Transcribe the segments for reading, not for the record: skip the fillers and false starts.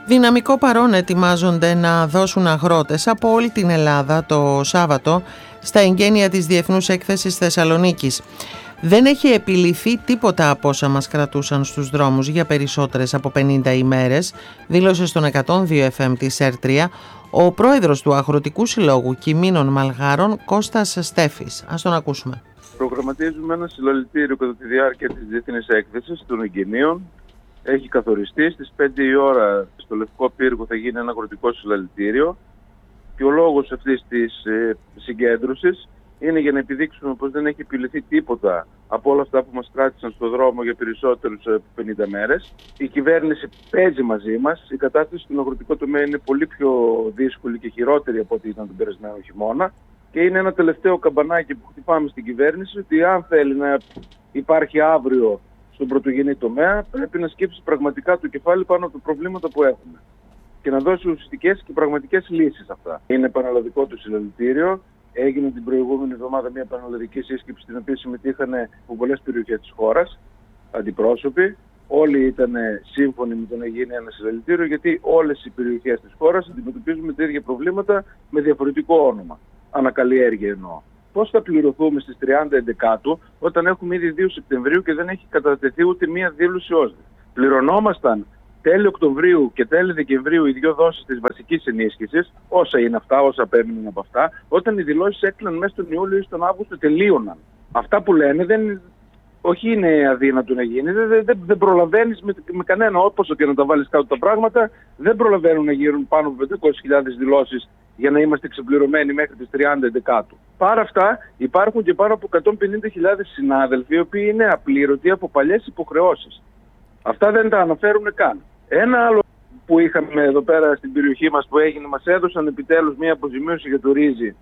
Δυναμικό παρόν ετοιμάζονται να δώσουν αγρότες από όλη την Ελλάδα το Σάββατο στα εγγένεια της Διεθνούς Έκθεσης Θεσσαλονίκης. Δεν έχει επιληθεί τίποτα από όσα μας κρατούσαν στους δρόμους για περισσότερες από 50 ημέρες, δήλωσε στον 102 FM της ΕΡΤΡΙΑ ο πρόεδρος του Αγροτικού Συλλόγου Κιμήνων Μαλγάρων, Κώστας Στέφης. Ας τον ακούσουμε. Προγραμματίζουμε ένα συλλαλητήριο κατά τη διάρκεια της Διεθνής Έκθεσης των εγγενείων. Έχει καθοριστεί στις 5 η ώρα στο Λευκό Πύργο θα γίνει ένα αγροτικό συλλαλητήριο και ο λόγος αυτής της συγκέντρωσης είναι για να επιδείξουμε πως δεν έχει επιληθεί τίποτα από όλα αυτά που μας κράτησαν στο δρόμο για περισσότερους από 50 μέρες. Η κυβέρνηση παίζει μαζί μας. Η κατάσταση στον αγροτικό τομέα είναι πολύ πιο δύσκολη και χειρότερη από ό,τι ήταν τον περασμένο χειμώνα. Και είναι ένα τελευταίο καμπανάκι που χτυπάμε στην κυβέρνηση ότι αν θέλει να υπάρχει αύριο στον πρωτογενή τομέα, πρέπει να σκύψει πραγματικά το κεφάλι πάνω από τα προβλήματα που έχουμε και να δώσει ουσιαστικές και πραγματικές λύσεις αυτά. Είναι πανελλαδικό το συλλαλητήριο. Έγινε την προηγούμενη εβδομάδα μια πανελλαδική σύσκεψη στην οποία συμμετείχαν από πολλές περιοχές της χώρας, αντιπρόσωποι. Όλοι ήταν σύμφωνοι με το να γίνει ένα συλλαλητήριο, γιατί όλες οι περιοχές της χώρας αντιμετωπίζουν τα ίδια προβλήματα με διαφορετικό όνομα. Ανακαλλιέργεια εννοώ. Πώς θα πληρωθούμε στις 30 Εντεκάτου όταν έχουμε ήδη 2 Σεπτεμβρίου και δεν έχει κατατεθεί ούτε μία δήλωση ΩΣΔ. Πληρωνόμασταν τέλη Οκτωβρίου και τέλη Δεκεμβρίου οι 2 δόσεις της βασικής ενίσχυσης, όσα είναι αυτά, όσα απέμειναν από αυτά, όταν οι δηλώσεις έκλειναν μέσα στον Ιούλιο ή στον Αύγουστο τελείωναν. Αυτά που λένε όχι είναι αδύνατο να γίνει, δεν προλαβαίνεις με κανένα, όπως και να τα βάλεις κάτω τα πράγματα, δεν προλαβαίνουν να γίνουν πάνω από 500.000 δηλώσεις για να είμαστε ξεπληρωμένοι μέχρι τις 30 Εντεκάτου. Παρά αυτά υπάρχουν και πάνω από 150.000 συνάδελφοι οι οποίοι είναι απλήρωτοι από παλιές υποχρεώσεις. Αυτά δεν τα αναφέρουν καν. Ένα άλλο που είχαμε εδώ πέρα στην περιοχή μας που έγινε, μας έδωσαν επιτέλους μια αποζημίωση για το ρύζι,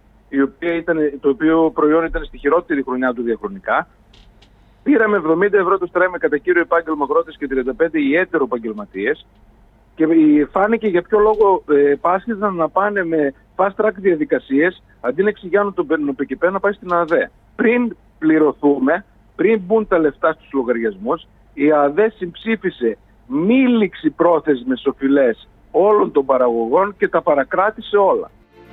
το οποίο προϊόν ήταν στη χειρότερη χρονιά του διαχρονικά. Πήραμε 70 ευρώ το στρέμμα κατά κύριο επάγγελμα αγρότες και 35 οι έτερο επαγγελματίες. Και φάνηκε για ποιο λόγο πάσχιζαν να πάνε με fast track διαδικασίες αντί να εξηγιάνουν τον ΠΚΠ να πάει στην ΑΔΕ. Πριν πληρωθούμε, πριν μπουν τα λεφτά στους λογαριασμούς, η ΑΔΕ συμψήφισε μη ληξιπρόθεσμες οφειλές όλων των παραγωγών και τα παρακράτησε όλα.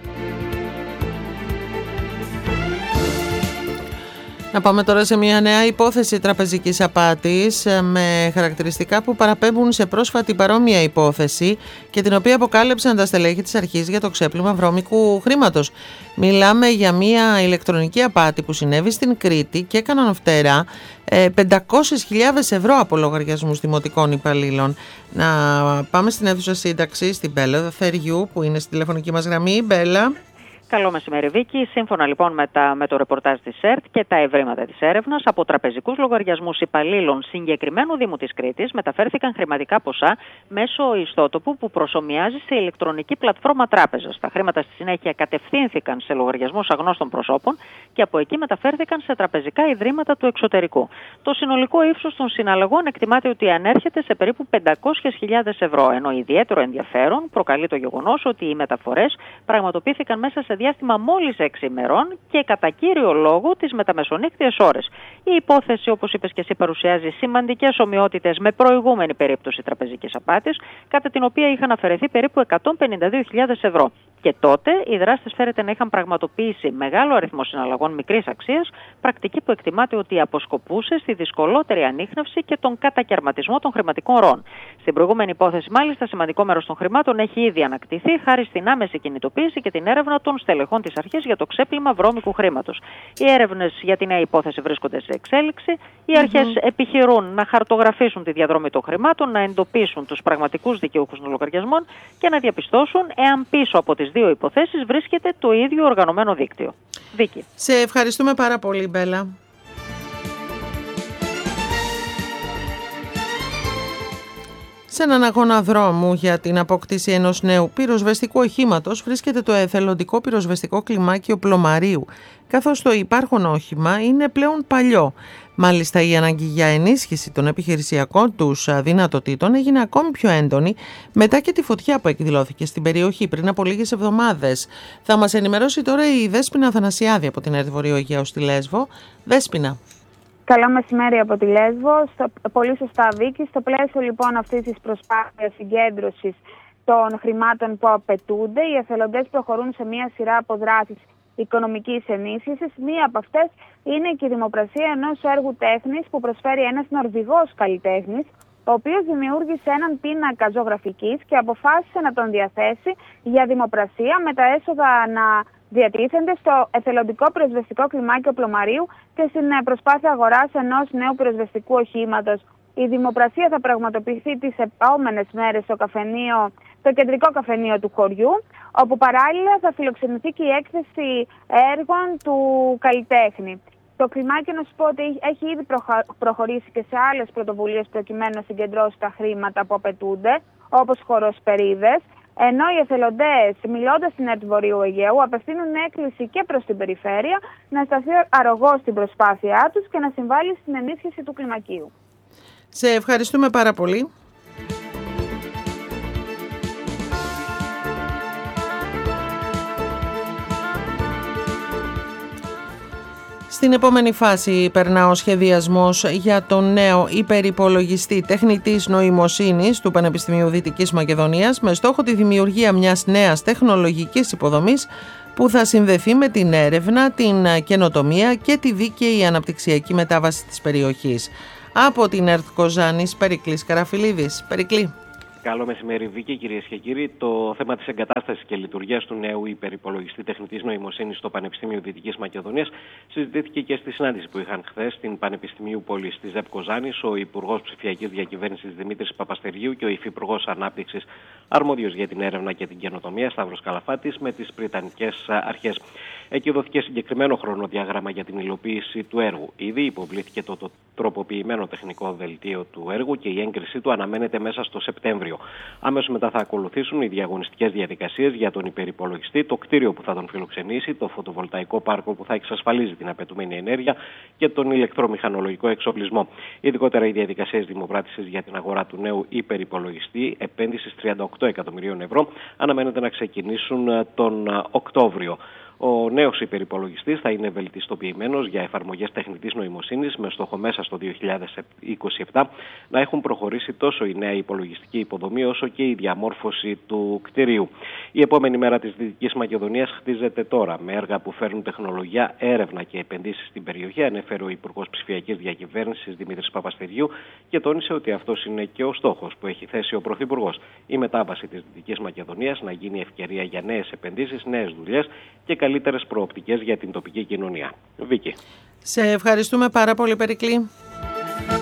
Να πάμε τώρα σε μια νέα υπόθεση τραπεζικής απάτης με χαρακτηριστικά που παραπέμπουν σε πρόσφατη παρόμοια υπόθεση και την οποία αποκάλυψαν τα στελέχη της αρχής για το ξέπλυμα βρώμικου χρήματος. Μιλάμε για μια ηλεκτρονική απάτη που συνέβη στην Κρήτη και έκαναν φτερά 500.000 ευρώ από λογαριασμούς δημοτικών υπαλλήλων. Να πάμε στην αίθουσα σύνταξη, στην Μπέλα Θεριού που είναι στη τηλεφωνική μας γραμμή. Μπέλα. Καλό μεσημέρι, Βίκη. Σύμφωνα λοιπόν με το ρεπορτάζ της ΕΡΤ και τα ευρήματα της έρευνας, από τραπεζικούς λογαριασμούς υπαλλήλων συγκεκριμένου Δήμου της Κρήτης μεταφέρθηκαν χρηματικά ποσά μέσω ιστότοπου που προσομοιάζει σε ηλεκτρονική πλατφόρμα τράπεζας. Τα χρήματα στη συνέχεια κατευθύνθηκαν σε λογαριασμούς αγνώστων προσώπων και από εκεί μεταφέρθηκαν σε τραπεζικά ιδρύματα του εξωτερικού. Το συνολικό ύψος των συναλλαγών εκτιμάται ότι ανέρχεται σε περίπου 500.000 ευρώ, ενώ ιδιαίτερο ενδιαφέρον προκαλεί το γεγονός ότι οι μεταφορές πραγματοποιήθηκαν μέσα σε διάστημα μόλις 6 ημερών και κατά κύριο λόγο τις μεταμεσονύχτιες ώρες. Η υπόθεση, όπως είπες και εσύ, παρουσιάζει σημαντικές ομοιότητες με προηγούμενη περίπτωση τραπεζικής απάτης, κατά την οποία είχαν αφαιρεθεί περίπου 152.000 ευρώ. Και τότε οι δράστες φέρεται να είχαν πραγματοποιήσει μεγάλο αριθμό συναλλαγών μικρής αξίας, πρακτική που εκτιμάται ότι αποσκοπούσε στη δυσκολότερη ανίχνευση και τον κατακαιρματισμό των χρηματικών ροών. Στην προηγούμενη υπόθεση, μάλιστα, σημαντικό μέρος των χρημάτων έχει ήδη ανακτηθεί χάρη στην άμεση κινητοποίηση και την έρευνα των στελεχών της αρχής για το ξέπλυμα βρώμικου χρήματος. Οι έρευνες για τη νέα υπόθεση βρίσκονται σε εξέλιξη. Οι αρχές επιχειρούν να χαρτογραφήσουν τη διαδρομή των χρημάτων, να εντοπίσουν τους πραγματικούς δικαιούχους των λογαριασμών και να διαπιστώσουν εάν πίσω από τις 2 υποθέσεις βρίσκεται το ίδιο οργανωμένο δίκτυο. Βίκη. Σε ευχαριστούμε πάρα πολύ, Μπέλα. Σε έναν αγώνα δρόμου για την απόκτηση ενός νέου πυροσβεστικού οχήματος βρίσκεται το εθελοντικό πυροσβεστικό κλιμάκιο Πλωμαρίου, καθώς το υπάρχον όχημα είναι πλέον παλιό. Μάλιστα, η ανάγκη για ενίσχυση των επιχειρησιακών τους δυνατοτήτων έγινε ακόμη πιο έντονη μετά και τη φωτιά που εκδηλώθηκε στην περιοχή πριν από λίγες εβδομάδες. Θα μας ενημερώσει τώρα η Δέσποινα Αθανασιάδη από την ΕΡΤ Βορείο Αιγαίο στη Λέσβο. Δέσποινα. Καλό μεσημέρι από τη Λέσβο. Πολύ σωστά, Βίκη. Στο πλαίσιο λοιπόν αυτής της προσπάθειας συγκέντρωσης των χρημάτων που απαιτούνται. Οι εθελοντές προχωρούν σε μια σειρά από δράσεις οικονομικής ενίσχυσης. Μία από αυτές είναι και η δημοπρασία ενός έργου τέχνης που προσφέρει ένας Νορβηγός καλλιτέχνης, ο οποίος δημιούργησε έναν πίνακα ζωγραφικής και αποφάσισε να τον διαθέσει για δημοπρασία, με τα έσοδα να διατίθενται στο εθελοντικό πυροσβεστικό κλιμάκιο Πλωμαρίου και στην προσπάθεια αγοράς ενός νέου πυροσβεστικού οχήματος. Η δημοπρασία θα πραγματοποιηθεί τις επόμενες μέρες στο κεντρικό καφενείο του χωριού, όπου παράλληλα θα φιλοξενηθεί και η έκθεση έργων του καλλιτέχνη. Το κλιμάκιο, να σου πω ότι έχει ήδη προχωρήσει και σε άλλες πρωτοβουλίες προκειμένου να συγκεντρώσει τα χρήματα που απαιτούνται, όπως χοροσπερίδες, ενώ οι εθελοντές, μιλώντας στην ΕΡΤ Βορείου Αιγαίου, απευθύνουν έκκληση και προς την περιφέρεια να σταθεί αρρωγός στην προσπάθειά τους και να συμβάλλει στην ενίσχυση του κλιμακίου. Σε ευχαριστούμε πάρα πολύ. Στην επόμενη φάση περνά ο σχεδιασμός για τον νέο υπερυπολογιστή τεχνητής νοημοσύνης του Πανεπιστημίου Δυτικής Μακεδονίας, με στόχο τη δημιουργία μιας νέας τεχνολογικής υποδομής που θα συνδεθεί με την έρευνα, την καινοτομία και τη δίκαιη αναπτυξιακή μετάβαση της περιοχής. Από την ΕΡΤ Κοζάνης, Περικλής Καραφιλίδης. Περικλή. Καλό μεσημέρι, Βίκη, κυρίες και κύριοι. Το θέμα της εγκατάστασης και λειτουργίας του νέου υπερυπολογιστή τεχνητής νοημοσύνης στο Πανεπιστήμιο Δυτικής Μακεδονίας συζητήθηκε και στη συνάντηση που είχαν χθες στην Πανεπιστημίου Πόλης της ΕΠ Κοζάνης ο Υπουργός Ψηφιακής Διακυβέρνησης Δημήτρης Παπαστεριού και ο Υφυπουργός Ανάπτυξης αρμόδιος για την έρευνα και την καινοτομία Σταύρος Καλαφάτης με τις Βρετανικές αρχές. Εκεί δόθηκε συγκεκριμένο χρονοδιάγραμμα για την υλοποίηση του έργου. Ήδη υποβλήθηκε το τροποποιημένο τεχνικό δελτίο του έργου και η έγκρισή του αναμένεται μέσα στο Σεπτέμβριο. Αμέσως μετά θα ακολουθήσουν οι διαγωνιστικές διαδικασίες για τον υπερυπολογιστή, το κτίριο που θα τον φιλοξενήσει, το φωτοβολταϊκό πάρκο που θα εξασφαλίζει την απαιτούμενη ενέργεια και τον ηλεκτρομηχανολογικό εξοπλισμό. Ειδικότερα, οι διαδικασίες δημοπράτησης για την αγορά του νέου υπερυπολογιστή επένδυσης 38 εκατομμυρίων ευρώ αναμένεται να ξεκινήσουν τον Οκτώβριο. Ο νέος υπερυπολογιστής θα είναι βελτιστοποιημένος για εφαρμογές τεχνητής νοημοσύνης με στόχο μέσα στο 2027 να έχουν προχωρήσει τόσο η νέα υπολογιστική υποδομή όσο και η διαμόρφωση του κτηρίου. Η επόμενη μέρα της Δυτικής Μακεδονίας χτίζεται τώρα με έργα που φέρνουν τεχνολογία, έρευνα και επενδύσεις στην περιοχή, ανέφερε ο Υπουργός Ψηφιακής Διακυβέρνησης Δημήτρης Παπαστεριού και τόνισε ότι αυτός είναι και ο στόχος που έχει θέσει ο Πρωθυπουργός. Η μετάβαση της Δυτικής Μακεδονίας να γίνει ευκαιρία για νέες επενδύσεις, νέες δουλειές και καλύτερες προοπτικές για την τοπική κοινωνία. Βίκη. Σε ευχαριστούμε πάρα πολύ, Περικλή.